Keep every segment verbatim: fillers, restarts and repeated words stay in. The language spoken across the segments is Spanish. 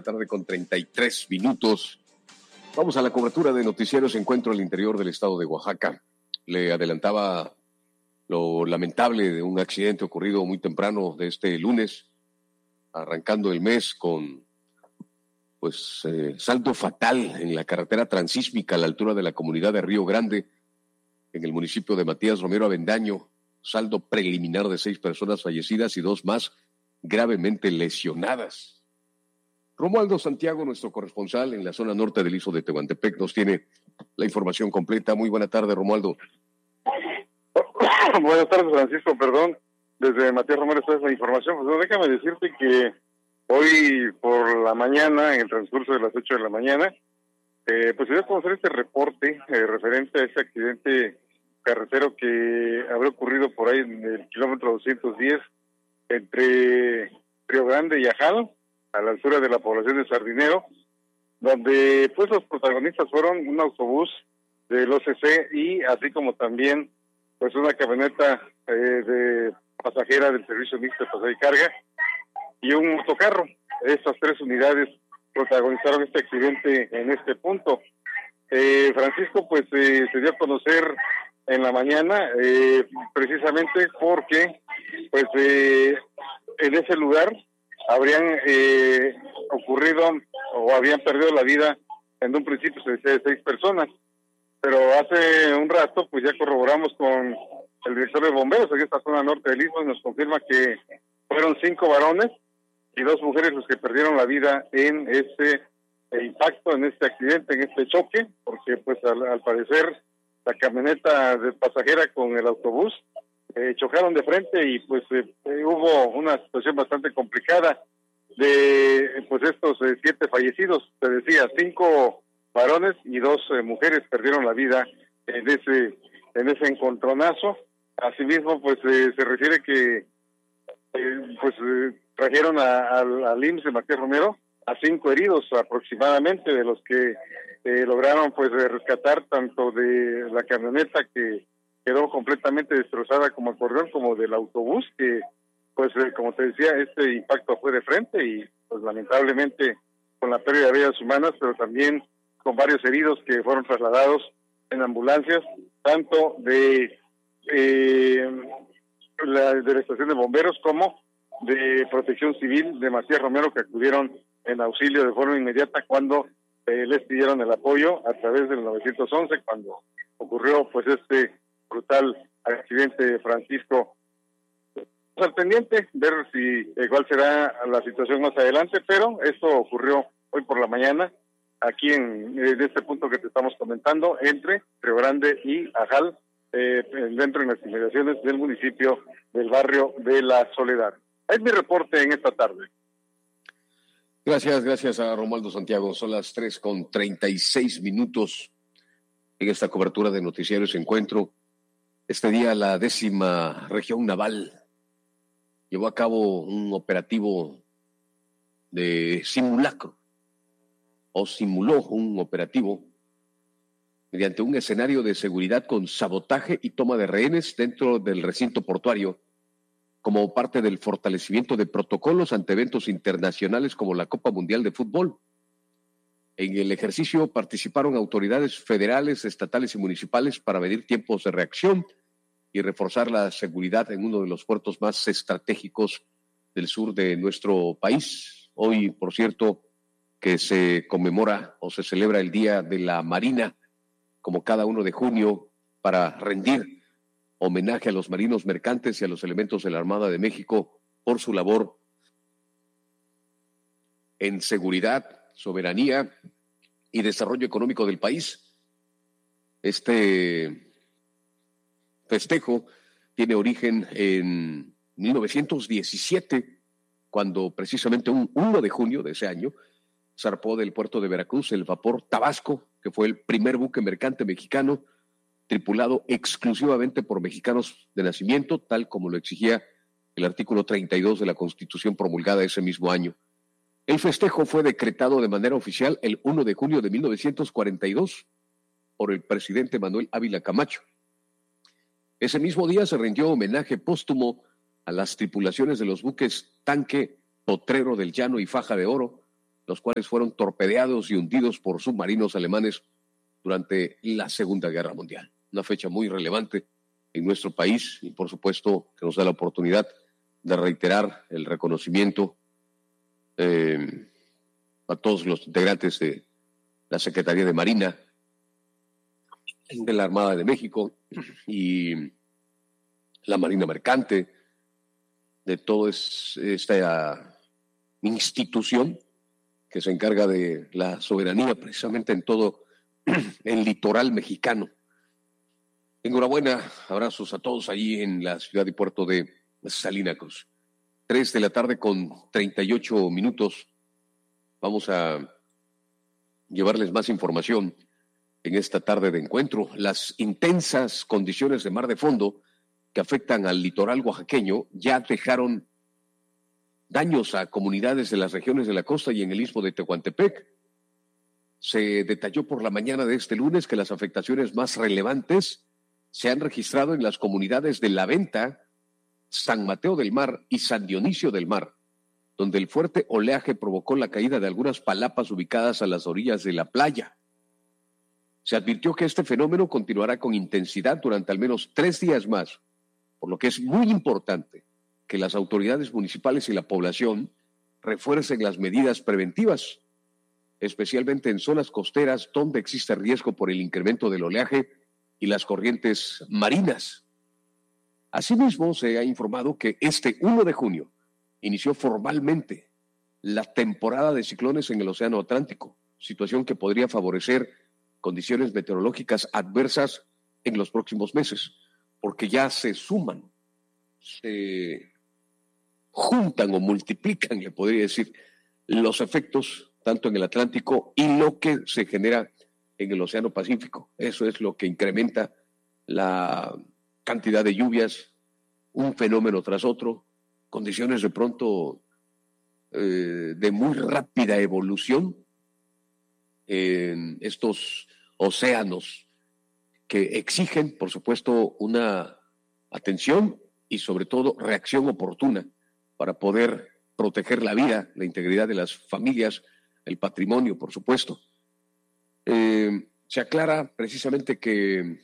tarde con treinta y tres minutos. Vamos a la cobertura de noticieros Encuentro al interior del estado de Oaxaca. Le adelantaba lo lamentable de un accidente ocurrido muy temprano de este lunes, arrancando el mes con pues eh, saldo fatal en la carretera transísmica a la altura de la comunidad de Río Grande, en el municipio de Matías Romero Avendaño. Saldo preliminar de seis personas fallecidas y dos más gravemente lesionadas. Romualdo Santiago, nuestro corresponsal en la zona norte del Istmo de Tehuantepec, nos tiene la información completa. Muy buena tarde, Romualdo. Buenas tardes, Francisco, perdón. Desde Matías Romero está esa información. Pues no, déjame decirte que hoy por la mañana, en el transcurso de las ocho de la mañana, eh, pues se dio a conocer este reporte eh, referente a ese accidente carretero que habrá ocurrido por ahí en el kilómetro doscientos diez entre Río Grande y Ajal, a la altura de la población de Sardinero, donde pues los protagonistas fueron un autobús del O C C y así como también pues una camioneta eh, de pasajera del servicio mixto de pasaje y carga y un motocarro. Estas tres unidades protagonizaron este accidente en este punto. Eh, Francisco, pues eh, se dio a conocer en la mañana, eh, precisamente porque pues eh, en ese lugar habrían eh, ocurrido o habían perdido la vida en un principio se decía de seis personas, pero hace un rato pues ya corroboramos con el director de bomberos en esta zona norte del Istmo y nos confirma que fueron cinco varones y dos mujeres los que perdieron la vida en este eh, impacto, en este accidente, en este choque, porque pues al, al parecer la camioneta de pasajera con el autobús eh, chocaron de frente y pues eh, eh, hubo una situación bastante complicada de pues estos eh, siete fallecidos. Te decía, cinco varones y dos eh, mujeres perdieron la vida en ese en ese encontronazo. Asimismo, pues eh, se refiere que eh, pues eh, trajeron a, al, al I M S S de Matías Romero a cinco heridos aproximadamente, de los que eh, lograron pues rescatar tanto de la camioneta que quedó completamente destrozada como acordeón, como del autobús que pues eh, como te decía, este impacto fue de frente y pues lamentablemente con la pérdida de vidas humanas, pero también con varios heridos que fueron trasladados en ambulancias, tanto de eh, la, de la estación de bomberos como de Protección Civil de Matías Romero, que acudieron en auxilio de forma inmediata cuando eh, les pidieron el apoyo a través del nueve once cuando ocurrió pues este brutal accidente. Francisco, al pendiente, ver si igual será la situación más adelante, pero esto ocurrió hoy por la mañana aquí en, en este punto que te estamos comentando, entre Río Grande y Ajal, eh, dentro de las inmediaciones del municipio del barrio de La Soledad. Es mi reporte en esta tarde. Gracias, gracias a Romualdo Santiago. Son las tres con treinta y seis minutos en esta cobertura de Noticieros Encuentro. Este día la décima región naval llevó a cabo un operativo de simulacro, o simuló un operativo mediante un escenario de seguridad con sabotaje y toma de rehenes dentro del recinto portuario, como parte del fortalecimiento de protocolos ante eventos internacionales como la Copa Mundial de Fútbol. En el ejercicio participaron autoridades federales, estatales y municipales para medir tiempos de reacción y reforzar la seguridad en uno de los puertos más estratégicos del sur de nuestro país. Hoy, por cierto, que se conmemora o se celebra el Día de la Marina, como cada uno de junio, para rendir homenaje a los marinos mercantes y a los elementos de la Armada de México por su labor en seguridad, soberanía y desarrollo económico del país. Este festejo tiene origen en mil novecientos diecisiete, cuando precisamente un uno de junio de ese año zarpó del puerto de Veracruz el vapor Tabasco, que fue el primer buque mercante mexicano tripulado exclusivamente por mexicanos de nacimiento, tal como lo exigía el artículo treinta y dos de la Constitución promulgada ese mismo año. El festejo fue decretado de manera oficial el uno de junio de mil novecientos cuarenta y dos por el presidente Manuel Ávila Camacho. Ese mismo día se rindió homenaje póstumo a las tripulaciones de los buques Tanque, Potrero del Llano y Faja de Oro, los cuales fueron torpedeados y hundidos por submarinos alemanes durante la Segunda Guerra Mundial. Una fecha muy relevante en nuestro país y, por supuesto, que nos da la oportunidad de reiterar el reconocimiento eh, a todos los integrantes de la Secretaría de Marina, de la Armada de México y la Marina Mercante, de toda esta institución que se encarga de la soberanía precisamente en todo el litoral mexicano. Enhorabuena, abrazos a todos allí en la ciudad y puerto de Salina Cruz. Tres de la tarde con treinta y ocho minutos. Vamos a llevarles más información en esta tarde de encuentro. Las intensas condiciones de mar de fondo que afectan al litoral oaxaqueño ya dejaron daños a comunidades de las regiones de la costa y en el istmo de Tehuantepec. Se detalló por la mañana de este lunes que las afectaciones más relevantes se han registrado en las comunidades de La Venta, San Mateo del Mar y San Dionisio del Mar, donde el fuerte oleaje provocó la caída de algunas palapas ubicadas a las orillas de la playa. Se advirtió que este fenómeno continuará con intensidad durante al menos tres días más, por lo que es muy importante que las autoridades municipales y la población refuercen las medidas preventivas, especialmente en zonas costeras donde existe riesgo por el incremento del oleaje y las corrientes marinas. Asimismo, se ha informado que este primero de junio inició formalmente la temporada de ciclones en el Océano Atlántico, situación que podría favorecer condiciones meteorológicas adversas en los próximos meses, porque ya se suman, se juntan o multiplican, le podría decir, los efectos tanto en el Atlántico y lo que se genera en el Océano Pacífico. Eso es lo que incrementa la cantidad de lluvias, un fenómeno tras otro, condiciones de pronto eh, de muy rápida evolución en estos océanos que exigen, por supuesto, una atención y sobre todo reacción oportuna para poder proteger la vida, la integridad de las familias, el patrimonio, por supuesto. Eh, se aclara precisamente que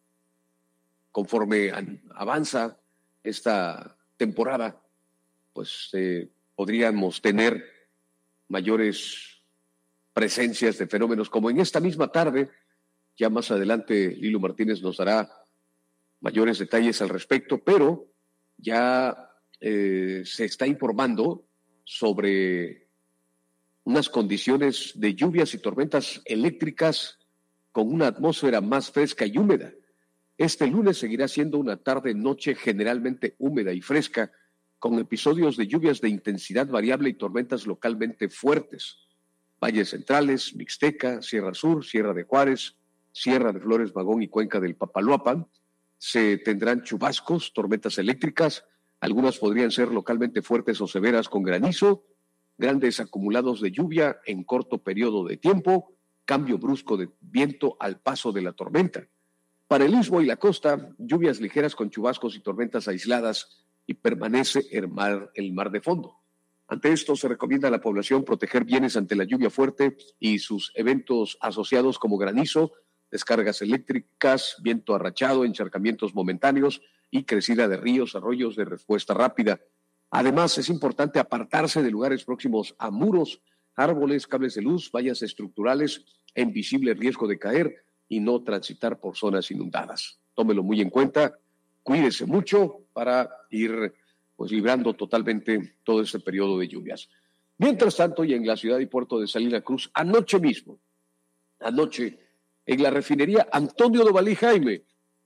conforme avanza esta temporada, pues eh, podríamos tener mayores presencias de fenómenos como en esta misma tarde. Ya más adelante Lilo Martínez nos dará mayores detalles al respecto, pero ya eh, se está informando sobre unas condiciones de lluvias y tormentas eléctricas con una atmósfera más fresca y húmeda. Este lunes seguirá siendo una tarde-noche generalmente húmeda y fresca, con episodios de lluvias de intensidad variable y tormentas localmente fuertes. Valles centrales, Mixteca, Sierra Sur, Sierra de Juárez, Sierra de Flores Magón y Cuenca del Papaloapan. Se tendrán chubascos, tormentas eléctricas, algunas podrían ser localmente fuertes o severas con granizo, grandes acumulados de lluvia en corto periodo de tiempo, cambio brusco de viento al paso de la tormenta. Para el istmo y la costa, lluvias ligeras con chubascos y tormentas aisladas y permanece el mar, el mar de fondo. Ante esto, se recomienda a la población proteger bienes ante la lluvia fuerte y sus eventos asociados como granizo, descargas eléctricas, viento arrachado, encharcamientos momentáneos y crecida de ríos, arroyos de respuesta rápida. Además, es importante apartarse de lugares próximos a muros, árboles, cables de luz, vallas estructurales en visible riesgo de caer y no transitar por zonas inundadas. Tómelo muy en cuenta, cuídese mucho para ir pues librando totalmente todo este periodo de lluvias. Mientras tanto, y en la ciudad y puerto de Salina Cruz, anoche mismo, anoche, en la refinería Antonio Dovalí Jaime,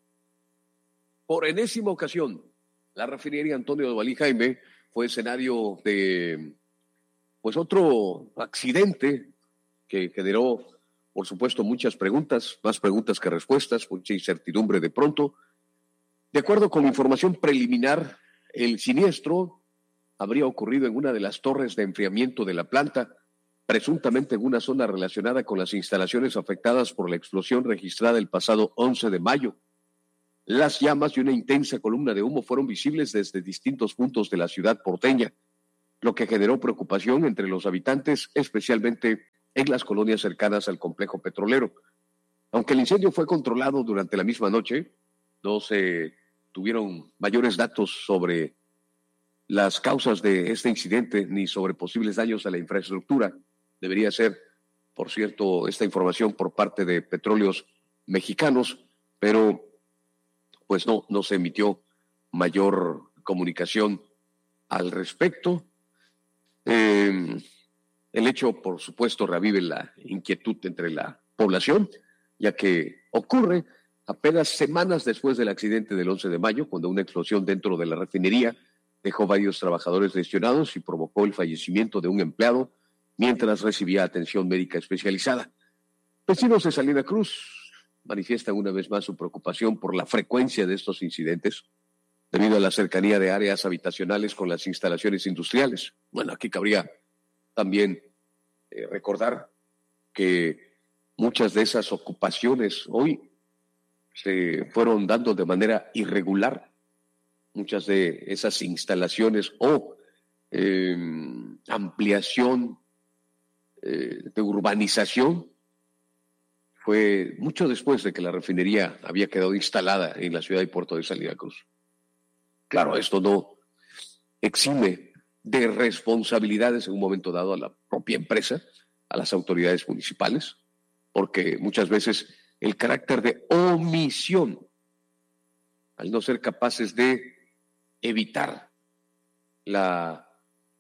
por enésima ocasión, la refinería Antonio Dovalí Jaime fue escenario de pues otro accidente que generó, por supuesto, muchas preguntas, más preguntas que respuestas, mucha incertidumbre de pronto. De acuerdo con información preliminar, el siniestro habría ocurrido en una de las torres de enfriamiento de la planta, presuntamente en una zona relacionada con las instalaciones afectadas por la explosión registrada el pasado once de mayo. Las llamas y una intensa columna de humo fueron visibles desde distintos puntos de la ciudad porteña. lo que generó preocupación entre los habitantes, especialmente en las colonias cercanas al complejo petrolero. Aunque el incendio fue controlado durante la misma noche, no se tuvieron mayores datos sobre las causas de este incidente ni sobre posibles daños a la infraestructura. Debería ser, por cierto, esta información por parte de Petróleos Mexicanos, pero pues no, no se emitió mayor comunicación al respecto. Eh, el hecho, por supuesto, revive la inquietud entre la población, ya que ocurre apenas semanas después del accidente del once de mayo, cuando una explosión dentro de la refinería dejó varios trabajadores lesionados y provocó el fallecimiento de un empleado mientras recibía atención médica especializada. Vecinos de Salina Cruz manifiestan una vez más su preocupación por la frecuencia de estos incidentes debido a la cercanía de áreas habitacionales con las instalaciones industriales. Bueno, aquí cabría también eh, recordar que muchas de esas ocupaciones hoy se fueron dando de manera irregular. Muchas de esas instalaciones o eh, ampliación eh, de urbanización fue mucho después de que la refinería había quedado instalada en la ciudad y puerto de Salina Cruz. Claro, esto no exime de responsabilidades en un momento dado a la propia empresa, a las autoridades municipales, porque muchas veces el carácter de omisión, al no ser capaces de evitar la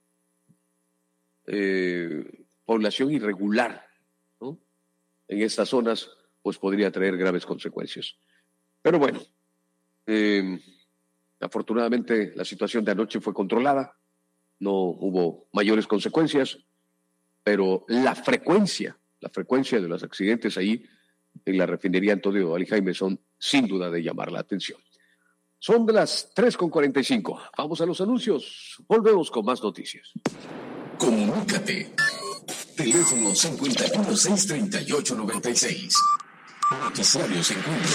eh, población irregular, ¿no?, en estas zonas, pues podría traer graves consecuencias. Pero bueno, eh, afortunadamente la situación de anoche fue controlada, no hubo mayores consecuencias, pero la frecuencia, la frecuencia de los accidentes ahí en la refinería Antonio Ali Jaime son sin duda de llamar la atención. Son de las tres con cuarenta y cinco. Vamos a los anuncios. Volvemos con más noticias. Comunícate. Teléfono cincuenta y uno, seiscientos treinta y ocho, noventa y seis. Noticiarios Encuentro.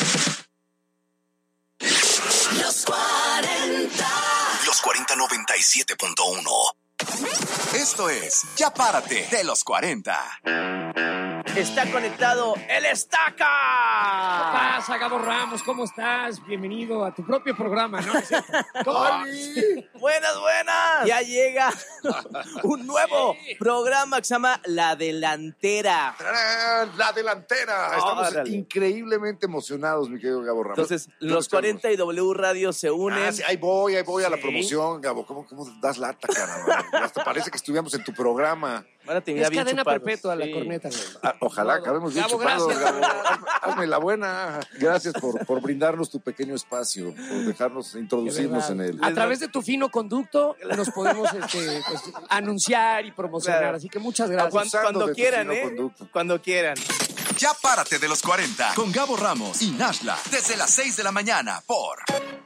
Los cuarenta. Los cuarenta noventa y siete punto uno. Esto es Ya Párate de los cuarenta. Está conectado el Estaca. ¿Qué pasa, Gabo Ramos? ¿Cómo estás? Bienvenido a tu propio programa, ¿no? ¡Tony! Buenas, buenas. Ya llega un nuevo sí. programa que se llama La Delantera. La Delantera. Estamos Órale. increíblemente emocionados, mi querido Gabo Ramos. Entonces, los cuarenta y W Radio se unen. Ah, sí, ahí voy, ahí voy a la Sí. promoción, Gabo. ¿Cómo, cómo das lata, caramba? Hasta parece que estuviéramos en tu programa. Ahora te Es cadena chupados. perpetua la Sí. corneta, güey. Ah, ojalá, acabemos bien Gabo, chupados, gracias. Gabo. Hazme la buena. Gracias por, por brindarnos tu pequeño espacio, por dejarnos introducirnos en él. A través de tu fino conducto nos podemos este, pues, anunciar y promocionar. Claro. Así que muchas Cuando, gracias. Abusando cuando de tu quieran, fino ¿eh? conducto. Cuando quieran. Ya Párate de los cuarenta con Gabo Ramos y Nashla desde las seis de la mañana por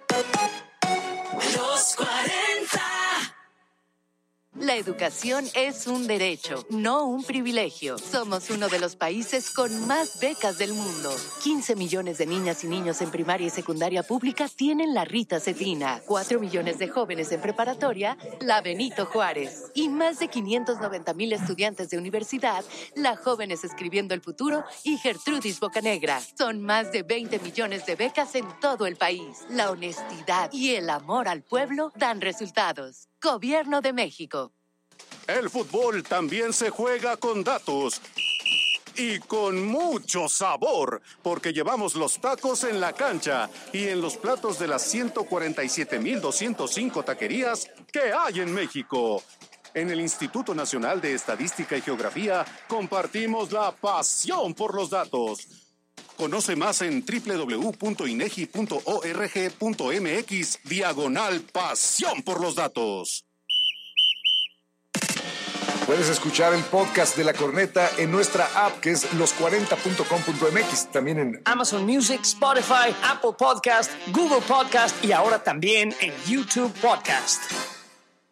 Los cuarenta. La educación es un derecho, no un privilegio. Somos uno de los países con más becas del mundo. quince millones de niñas y niños en primaria y secundaria pública tienen la Rita Cefina. cuatro millones de jóvenes en preparatoria, la Benito Juárez. Y más de quinientos noventa mil estudiantes de universidad, la Jóvenes Escribiendo el Futuro y Gertrudis Bocanegra. Son más de veinte millones de becas en todo el país. La honestidad y el amor al pueblo dan resultados. Gobierno de México. El fútbol también se juega con datos y con mucho sabor, porque llevamos los tacos en la cancha y en los platos de las ciento cuarenta y siete mil doscientos cinco taquerías que hay en México. En el Instituto Nacional de Estadística y Geografía compartimos la pasión por los datos. Conoce más en doble u doble u doble u punto inegi punto org punto mx diagonal pasión por los datos. Puedes escuchar el podcast de La Corneta en nuestra app, que es los cuarenta punto com punto m x. También en Amazon Music, Spotify, Apple Podcast, Google Podcast y ahora también en YouTube Podcast.